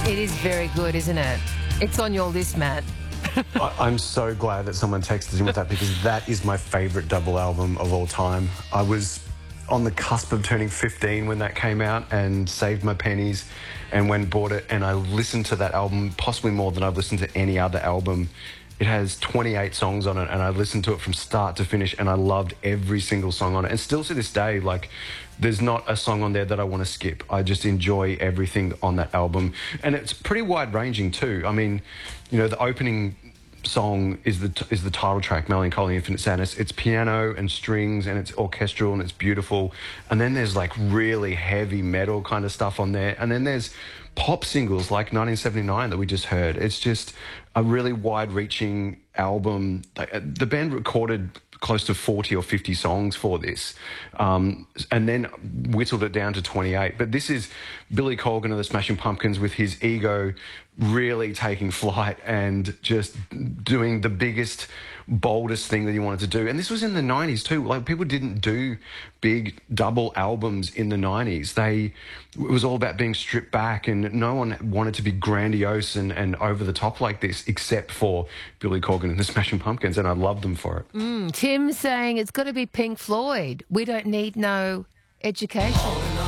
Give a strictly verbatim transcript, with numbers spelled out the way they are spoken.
It is very good, isn't it? It's on your list, Matt. I, I'm so glad that someone texted in with that, because that is my favourite double album of all time. I was on the cusp of turning fifteen when that came out and saved my pennies and went and bought it, and I listened to that album possibly more than I've listened to any other album. It has twenty-eight songs on it, and I listened to it from start to finish, and I loved every single song on it. And still to this day, like, there's not a song on there that I want to skip. I just enjoy everything on that album. And it's pretty wide-ranging too. I mean, you know, the opening song is the is the title track, Melancholy Infinite Sadness. It's piano and strings, and it's orchestral, and it's beautiful. And then there's like really heavy metal kind of stuff on there. And then there's pop singles like nineteen seventy-nine that we just heard. It's just a really wide-reaching album. The band recorded close to forty or fifty songs for this, um, and then whittled it down to twenty-eight. But this is Billy Corgan of the Smashing Pumpkins with his ego really taking flight and just doing the biggest, boldest thing that he wanted to do. And this was in the nineties too. Like, people didn't do big double albums in the nineties. They, it was all about being stripped back, and no one wanted to be grandiose and, and over the top like this, except for Billy Corgan and the Smashing Pumpkins, and I love them for it. Mm, Tim saying it's got to be Pink Floyd. We don't need no education.